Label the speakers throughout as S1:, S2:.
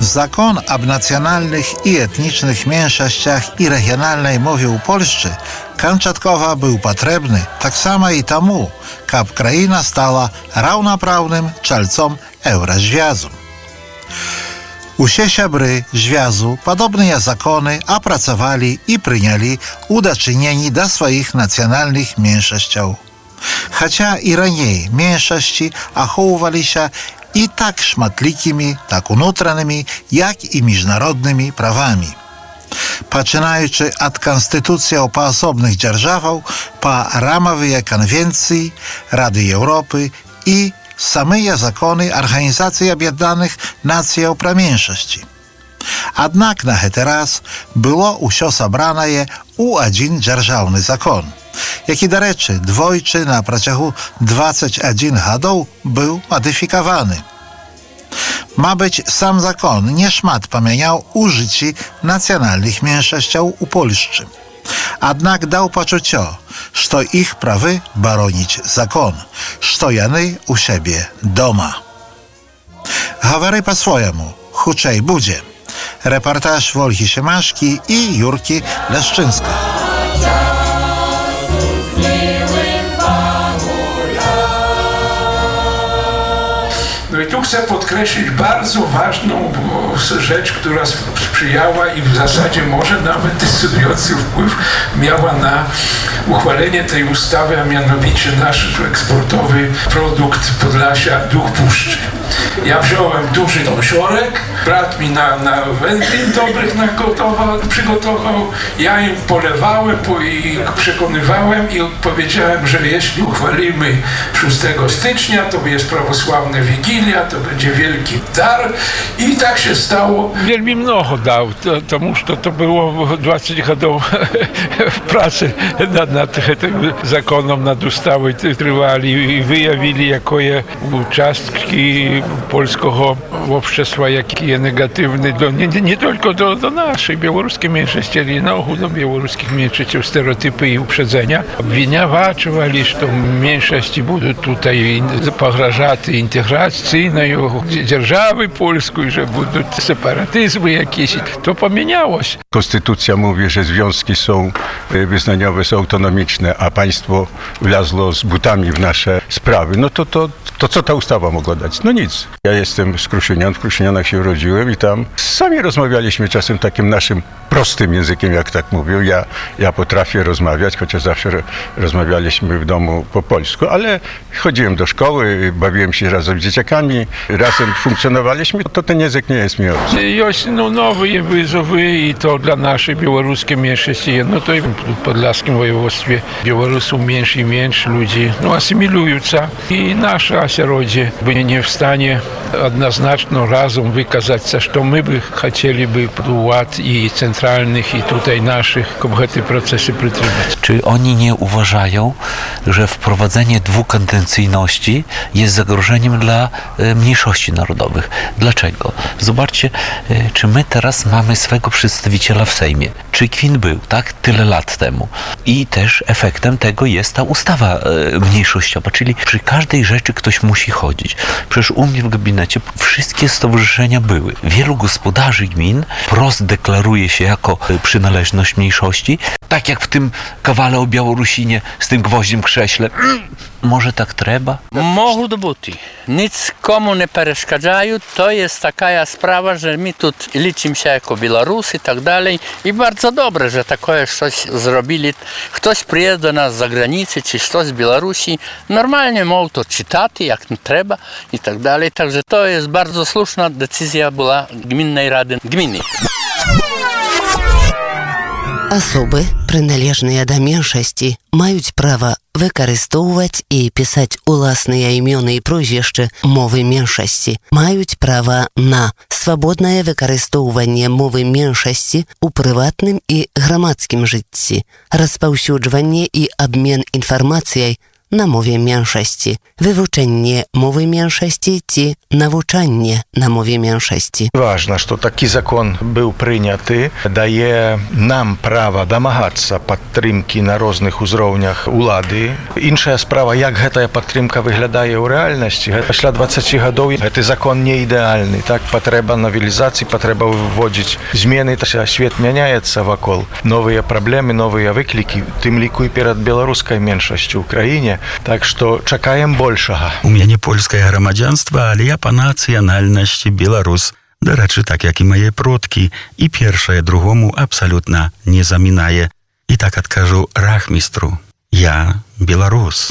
S1: Zakon об nacjonalnych i etnicznych mniejszościach i regionalnej mowie u Polsce kanczatkowa był potrzebny tak samo i temu, kab kraina stała równoprawnym czalcom Eurozwiązku. Usie siabry Związku podobne zakony opracowali i przyjęli udoczynieni do swoich nacjonalnych mniejszości. Chociaż i raniej mniejszości achowywali się i tak szmatlikimi, tak unutranymi, jak i międzynarodnymi prawami. Poczynając od konstytucji poosobnych dzierżawów, po ramowe konwencje Rady Europy i same zakony Organizacji Objednanych Nacji pro mniejszości. Jednak na teraz było usio sobrane u jeden dzierżawny zakon, jaki do rzeczy dwojczy na przeciągu 21 lat był modyfikowany. Ma być sam zakon nie szmat pomieniał użycie nacjonalnych mniejszości u Polsce. Jednak dał poczucie, że ich prawy bronić zakon, że jany u siebie doma. Говори po swojemu, huczej budzie. Reportaż Wolgi Siemaszki i Jurki Leszczyńska.
S2: No i tu chcę podkreślić bardzo ważną rzecz, która sprzyjała i w zasadzie może nawet decydujący wpływ miała na uchwalenie tej ustawy, a mianowicie nasz eksportowy produkt Podlasia Duch Puszczy. Ja wziąłem duży osiorek, brat mi na wędlin dobrych przygotował, ja im polewałem i przekonywałem i powiedziałem, że jeśli uchwalimy 6 stycznia, to jest prawosławna Wigilia, to będzie wielki dar i tak się stało.
S3: Wielmi mnogo dał, to było 20 lat pracy nad tym zakonem, nad ustawą trwali i wyjawili jakie uczastki polskiego общества, jakie negatywne, nie tylko do naszej białoruskiej mniejszości, ale i na ogół do białoruskich mniejszości, stereotypy i uprzedzenia. Obwiniawali, że mniejszości będą tutaj pograżać integracyjnej dzierżawy polskiej, że będą separatyzmy jakieś. To pomieniało się.
S4: Konstytucja mówi, że związki są wyznaniowe, są autonomiczne, a państwo wlazło z butami w nasze sprawy. No to co ta ustawa mogła dać? No nic. Ja jestem z Kruszynian, w Kruszynianach się urodziłem i tam sami rozmawialiśmy czasem takim naszym prostym językiem, jak tak mówią. Ja potrafię rozmawiać, chociaż zawsze rozmawialiśmy w domu po polsku, ale chodziłem do szkoły, bawiłem się razem z dzieciakami, razem funkcjonowaliśmy, to ten język nie jest mi obcy.
S3: Jest nowe wyzwy i to dla naszej białoruskiej mniejszości, no to i w podlaskim województwie Białorusów mniejszy i mniejszy ludzi asymilują się i nasze осероdzie by nie w stanie jednoznacznie razem wykazać, że my by chcieliby ład i centralnych i tutaj naszych te procesy przytrzymać.
S5: Czy oni nie uważają, że wprowadzenie dwukadencyjności jest zagrożeniem dla mniejszości narodowych? Dlaczego? Zobaczcie, czy my teraz mamy swego przedstawiciela w Sejmie. Czy Kwin był, tak? Tyle lat temu. I też efektem tego jest ta ustawa mniejszościowa, czyli przy każdej rzeczy ktoś musi chodzić. Przecież u mnie w gabinecie wszystkie stowarzyszenia były. Wielu gospodarzy gmin wprost deklaruje się jako przynależność mniejszości, tak jak w tym kawale o Białorusinie z tym gwoździem krześle. Może tak trzeba?
S6: Mogą być. Nic komu nie przeszkadzają. To jest taka sprawa, że my tu liczymy się jako Białorusy i tak dalej. I bardzo dobrze, że takie coś zrobili. Ktoś przyjeżdża do nas z zagranicy, czy coś z Białorusi. Normalnie mogą to czytać, jak nie trzeba i tak dalej. Także to jest bardzo słuszna decyzja była Gminnej Rady Gminy.
S7: Особы, прыналежныя да меншасці, маюць права выкарыстоўваць і пісаць уласныя імёны і прозвішчы мовы меншасці. Маюць права на свабоднае выкарыстоўванне мовы меншасці ў прыватным і грамадскім жыцці, распаўсюджванне і абмен інфармацыяй на мове меншасці, вывучэнне мовы меншасці ці навучанне на мове меншасці.
S8: Важно, что такі закон быў прыняты, дае нам права дамагацца падтрымкі на розных узроўнях улады. Іншая справа, як гэтая падтрымка выглядае ў рэальнасці. Пасля 20 гадоў гэты закон не ідэальны. Так, патрэба навелізацыі, патрэба выводзіць змены. Свет мяняецца вакол. Новыя праблемы, новыя выклікі, тым ліку і перад беларускай меншасцю ў краіне. Так што чакаем большага.
S9: У мяне польскае грамадзянства, але я па нацыянальнасці беларус. Дарэчы, так як і мае продкі, і першае другому абсалютна не замінае. І так адкажу рахмістру. Я беларус.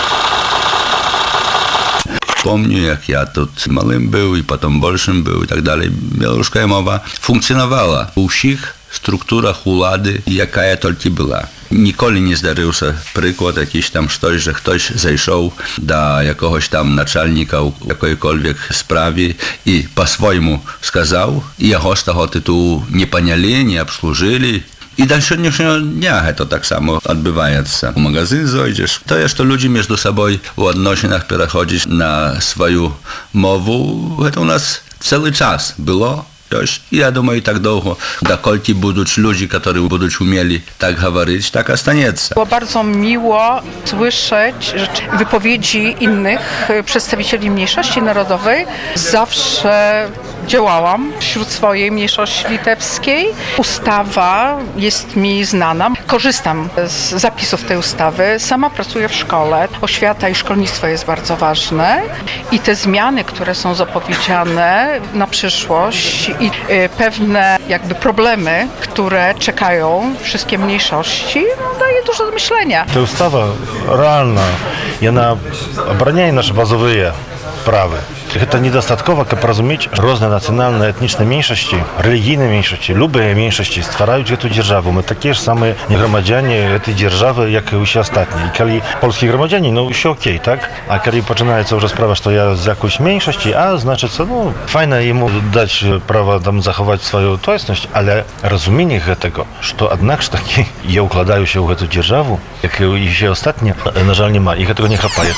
S10: Помню, jak ja тут малым był i potem большym był i tak dalej. Białoruska mowa funkcjonowała u wszystkich strukturach ulady, jaka tylko była. Nikoли nie zdarzył się przykład jakiś tam coś, że ktoś zajrzał do jakiegoś tam naczelnika u jakiejkolwiek sprawie i po swojemu skazał i jego z tego tytułu nie paniali, nie obsłużyli. I do dzisiejszego dnia to tak samo odbywa się. W magazyn zajdziesz, to jest to ludzie między sobą w odnosinach przechodzić na swoją mowę. To u nas cały czas było. I ja думаю, tak długo, dokolki będą ludzie, którzy będą umieli tak mówić, tak остается.
S11: Było bardzo miło słyszeć wypowiedzi innych przedstawicieli mniejszości narodowej. Zawsze działałam wśród swojej mniejszości litewskiej. Ustawa jest mi znana. Korzystam z zapisów tej ustawy. Sama pracuję w szkole. Oświata i szkolnictwo jest bardzo ważne. I te zmiany, które są zapowiedziane na przyszłość i pewne jakby problemy, które czekają wszystkie mniejszości, daje dużo do myślenia.
S12: Ta ustawa realna, ona obrania nasze bazowe prawy. Это недостатково, как разуметь, разные национальные, этничные меньшости, религийные меньшости, любые меньшости створяют эту державу. Мы такие же самые громадяне этой державы, как и все остальные. И когда польские громадяне, ну, еще окей, так? А когда начинается уже справа, что я з якоїсь меньшости, а значит, ну, файно ему дать право там заховать свою тоеснność, але разумение этого, что однако ж таки я укладаю się в эту державу, как и все остальные, на жаль, нема, их этого не хапает.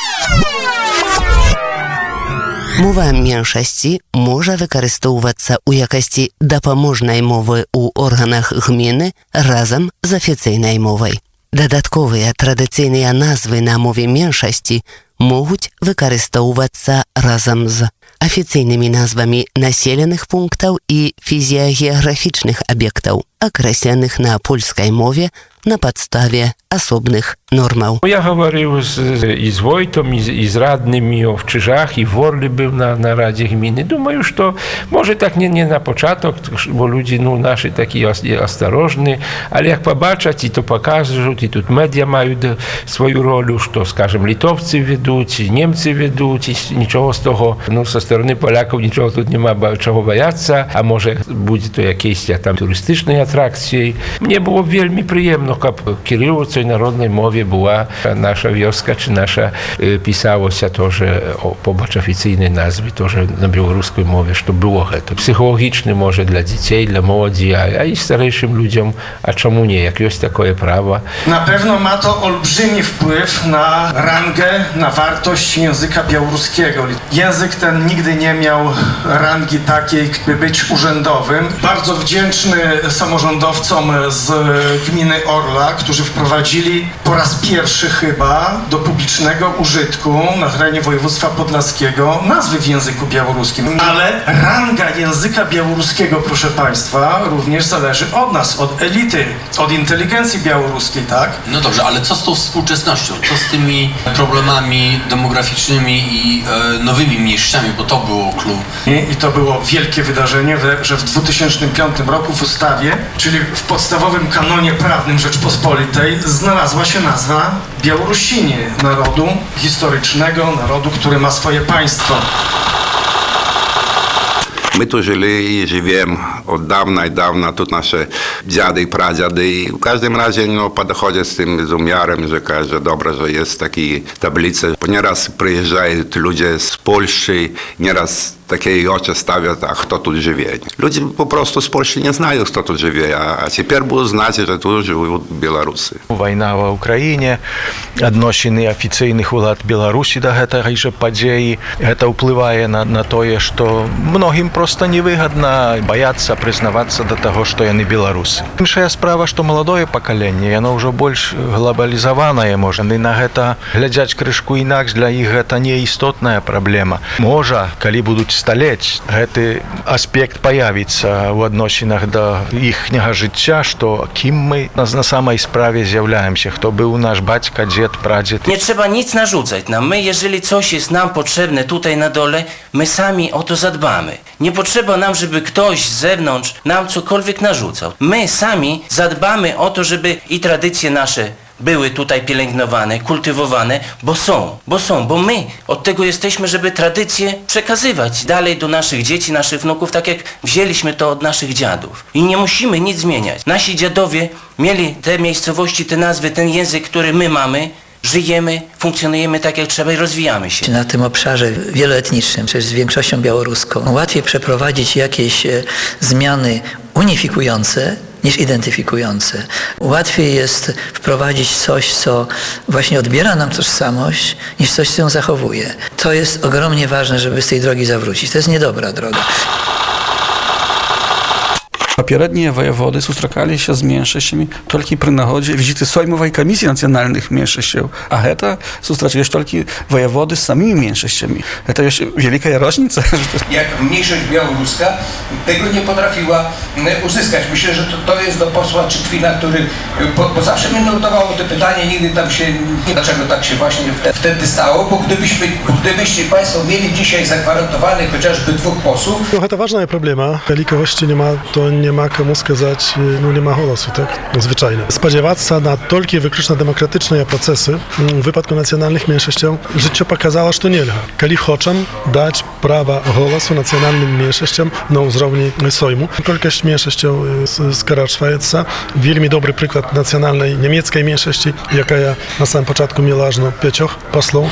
S7: Мова меншасці можа выкарыстоўвацца ў якасці дапаможнай мовы ў органах гміны разам з афіцыйнай мовай. Дадатковыя традыцыйныя назвы на мове меншасці могуць выкарыстоўвацца разам з афіцыйнымі назвамі населеных пунктаў і фізіягеаграфічных аб'ектаў, акрэсленых на польскай мове на подставе особных нормаў.
S3: Я говорил и с Войтом, и с радными в Чижах, и в Ворле был на Раdzie Gminy. Думаю, что może tak nie na początek, bo ludzie nasi taki ostrożni, ale jak pobaczać i to pokażą, i tu media mają swoją rolę, że skażem Litowcy ведут, Niemcy ведут, i niczego z tego, ze strony Polaków niczego tu nie ma czego boяться, a może będzie to jakieś tam turystycznej atrakcji. Mnie było wielmi przyjemno, jak kierowcą narodnej mowie była nasza wioska, czy nasza pisało się to, że pobacz oficyjnej nazwy, to, że na białoruskiej mowie, że to było to. Psychologiczne może dla dzieci, dla młodzi, a i starszym ludziom, a czemu nie, jak jest takie prawo.
S13: Na pewno ma to olbrzymi wpływ na rangę, na wartość języka białoruskiego. Język ten nigdy nie miał rangi takiej, by być urzędowym. Bardzo wdzięczny samorządowcom z gminy Orla, którzy wprowadzili po raz pierwszy chyba do publicznego użytku na terenie województwa podlaskiego nazwy w języku białoruskim. Ale ranga języka białoruskiego, proszę Państwa, również zależy od nas, od elity, od inteligencji białoruskiej, tak?
S14: No dobrze, ale co z tą współczesnością? Co z tymi problemami demograficznymi i nowymi mniejszościami, bo to było klucz.
S13: I to było wielkie wydarzenie, że w 2005 roku w ustawie, czyli w podstawowym kanonie prawnym Rzeczpospolitej, znalazła się nazwa Białorusini, narodu historycznego, narodu, który ma swoje państwo.
S15: My tu żyli i żyjemy od dawna i dawna, tu nasze dziady i pradziady i w każdym razie podchodzę z tym z umiarem, że dobrze, że jest takie tablice. Nieraz przyjeżdżają ludzie z Polski, nieraz takie oczy stawiać, a kto tu żyje. Ludzie po prostu z Polski nie znają, kto tu żyje, a teraz будут знать, że tu żyją Białorusy.
S8: Wojna w Ukrainie, odnosiny oficjalnych władz Białorusi do гэтага падзеі. Это ўплывае на тое, што многім проста невыгадна баяцца прызнавацца да таго, што яны беларусы. Іншая справа, што маладое пакаленне, яно ўжо больш глобалізаванае, можа, і на гэта глядзяць крышку інакш, для іх гэта не істотная праблема. Можа, калі будуць сталець, гэты аспект паявіцца ў адносінах да іхняга жыцця, што кім мы на самай справе з'яўляемся, хто быў наш бацька, дзед, прадзед.
S16: Nie trzeba nic narzucać nam. My, jeżeli coś jest nam potrzebne tutaj na dole, my sami o to zadbamy. Nie potrzeba nam, żeby ktoś z zewnątrz nam cokolwiek narzucał. My sami zadbamy o to, żeby i tradycje nasze były tutaj pielęgnowane, kultywowane, bo my od tego jesteśmy, żeby tradycje przekazywać dalej do naszych dzieci, naszych wnuków, tak jak wzięliśmy to od naszych dziadów. I nie musimy nic zmieniać. Nasi dziadowie mieli te miejscowości, te nazwy, ten język, który my mamy, żyjemy, funkcjonujemy tak jak trzeba i rozwijamy się.
S17: Na tym obszarze wieloetnicznym, czy z większością białoruską, łatwiej przeprowadzić jakieś zmiany unifikujące niż identyfikujące. Łatwiej jest wprowadzić coś, co właśnie odbiera nam tożsamość, niż coś, co ją zachowuje. To jest ogromnie ważne, żeby z tej drogi zawrócić. To jest niedobra droga.
S18: Попередние воеводы сустракаліся з меншасцямі толькі пры нагодзе візіты соймавай камісіі нацыянальных меншасцяў, а гэта сустрачаюць толькі воеводы з самымі меншасцямі. Это ёсць вялікая różnica.
S19: Jak mniejszość białoruska tego nie potrafiła uzyskać. Myślę, że to jest do posła Czykwina, który bo zawsze mnie nurtowało to pytanie, nigdy tam się nie dlaczego tak się właśnie wtedy stało, bo gdybyście Państwo mieli dzisiaj zagwarantowanych chociażby 2 posłów.
S20: No, to ważna problema. Jeżeli kogoś nie ma, to nie ma komu сказать, no nie ma głosu, tak? Zwyczajnie. Spodziewać się na tylko wyłącznie demokratyczne procesy w wypadku nacjonalnych mniejszości życie pokazało, że nie. Jeżeli chcemy dać prawa głosu nacjonalnym mniejszościom na uzrowni Sejmu, ilość mniejszości skaracza. Wielmi dobry przykład nacjonalnej niemieckiej mniejszości, jaka na samym początku miała aż 5 posłów.